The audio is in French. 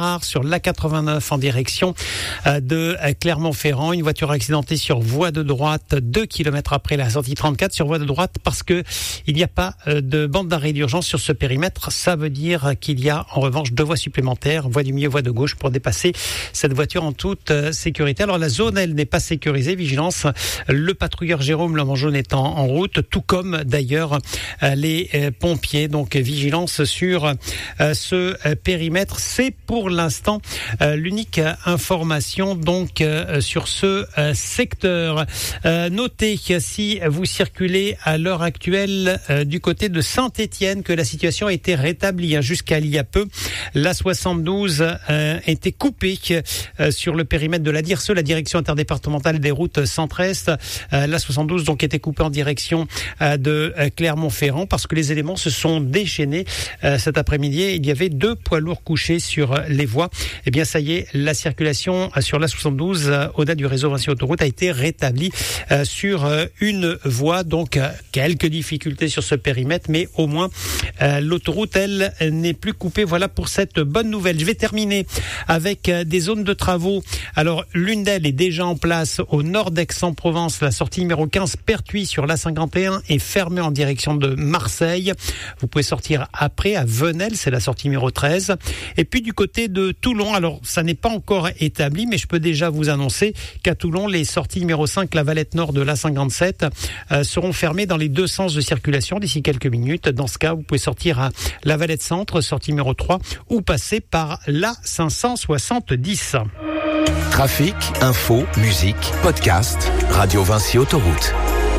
rare sur l'A89 en direction de Clermont-Ferrand. Une voiture accidentée sur voie de droite 2 km après la sortie 34 sur voie de droite parce que il n'y a pas de bande d'arrêt d'urgence sur ce périmètre. Ça veut dire qu'il y a en revanche 2 voies supplémentaires, voie du milieu, voie de gauche pour dépasser cette voiture en toute sécurité. Alors la zone, elle n'est pas sécurisée. Vigilance, le patrouilleur Jérôme L'Homme en jaune est en route, tout comme d'ailleurs les pompiers. Donc vigilance sur ce périmètre. C'est pour l'instant l'unique information donc sur ce secteur. Notez que si vous circulez à l'heure actuelle du côté de Saint-Étienne que la situation a été rétablie jusqu'à il y a peu. La 72 était coupée sur le périmètre de la DIRSE, la direction interdépartementale des routes centre-est. La 72 donc était coupée en direction de Clermont-Ferrand parce que les éléments se sont déchaînés cet après-midi. Il y avait 2 poids lourds couchés sur les voies. Eh bien, ça y est, la circulation sur la 72 au-delà du réseau Vinci Autoroute a été rétablie sur une voie. Donc, quelques difficultés sur ce périmètre, mais au moins l'autoroute, elle, n'est plus coupée. Voilà pour cette bonne nouvelle. Je vais terminer avec des zones de travaux. Alors, l'une d'elles est déjà en place au nord d'Aix-en-Provence. La sortie numéro 15, Pertuis sur l'A51 est fermée en direction de Marseille. Vous pouvez sortir après à Venelle, c'est la sortie numéro 13. Et puis du côté de Toulon, alors ça n'est pas encore établi, mais je peux déjà vous annoncer qu'à Toulon, les sorties numéro 5, la Valette Nord de l'A57, seront fermées dans les 2 sens de circulation d'ici quelques minutes. Dans ce cas, vous pouvez sortir à la Valette Centre, sortie numéro 3, ou passer par l'A570. Trafic, info, musique, podcast, Radio Vinci Autoroute.